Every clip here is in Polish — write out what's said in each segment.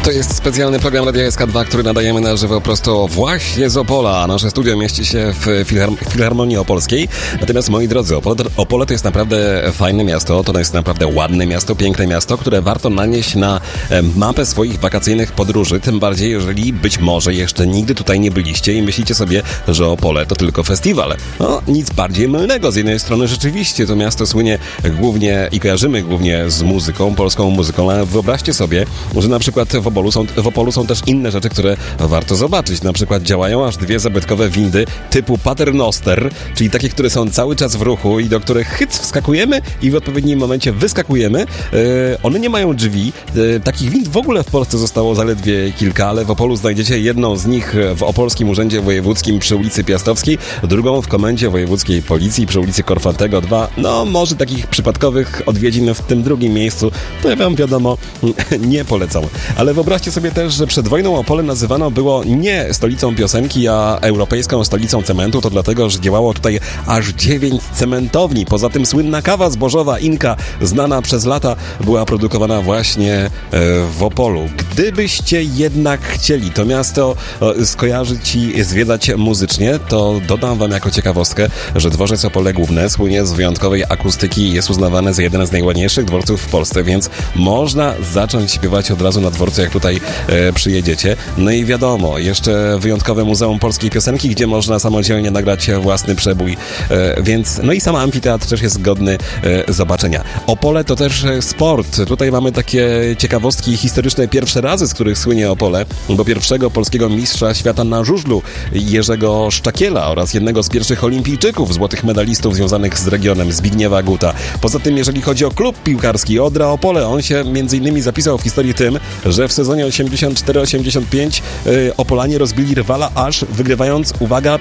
To jest specjalny program Radia SK2, który nadajemy na żywo prosto właśnie z Opola. Nasze studio mieści się w Filharmonii Opolskiej. Natomiast, moi drodzy, Opole to jest naprawdę fajne miasto, to jest naprawdę ładne miasto, piękne miasto, które warto nanieść na mapę swoich wakacyjnych podróży, tym bardziej, jeżeli być może jeszcze nigdy tutaj nie byliście i myślicie sobie, że Opole to tylko festiwal. No, nic bardziej mylnego. Z jednej strony rzeczywiście to miasto słynie głównie i kojarzymy głównie z muzyką, polską muzyką, ale wyobraźcie sobie, że na przykład w Opolu są też inne rzeczy, które warto zobaczyć. Na przykład działają aż dwie zabytkowe windy typu Paternoster, czyli takie, które są cały czas w ruchu i do których wskakujemy i w odpowiednim momencie wyskakujemy. One nie mają drzwi. Takich wind w ogóle w Polsce zostało zaledwie kilka, ale w Opolu znajdziecie jedną z nich w Opolskim Urzędzie Wojewódzkim przy ulicy Piastowskiej, drugą w Komendzie Wojewódzkiej Policji przy ulicy Korfantego 2. No, może takich przypadkowych odwiedzin w tym drugim miejscu, to ja wam wiadomo, nie polecam. Ale wyobraźcie sobie też, że przed wojną Opole nazywane było nie stolicą piosenki, a europejską stolicą cementu. To dlatego, że działało tutaj aż 9 cementowni. Poza tym słynna kawa zbożowa Inka, znana przez lata, była produkowana właśnie w Opolu. Gdybyście jednak chcieli to miasto skojarzyć i zwiedzać muzycznie, to dodam wam jako ciekawostkę, że dworzec Opole Główne słynie z wyjątkowej akustyki i jest uznawany za jeden z najładniejszych dworców w Polsce, więc można zacząć śpiewać od razu na dworcu, jak tutaj przyjedziecie. No i wiadomo, jeszcze wyjątkowe Muzeum Polskiej Piosenki, gdzie można samodzielnie nagrać własny przebój, więc no i sam amfiteatr też jest godny zobaczenia. Opole to też sport. Tutaj mamy takie ciekawostki historyczne, pierwsze razy, z których słynie Opole, bo pierwszego polskiego mistrza świata na żużlu Jerzego Szczakiela oraz jednego z pierwszych olimpijczyków, złotych medalistów związanych z regionem, Zbigniewa Guta. Poza tym, jeżeli chodzi o klub piłkarski Odra Opole, on się między innymi zapisał w historii tym, że w sezonie 84-85 Opolanie rozbili rywala, aż wygrywając, uwaga,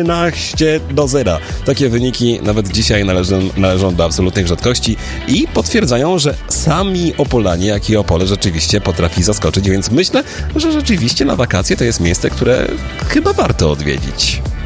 13-0. Takie wyniki nawet dzisiaj należą do absolutnych rzadkości i potwierdzają, że sami Opolanie, jak i Opole rzeczywiście potrafi zaskoczyć, więc myślę, że rzeczywiście na wakacje to jest miejsce, które chyba warto odwiedzić.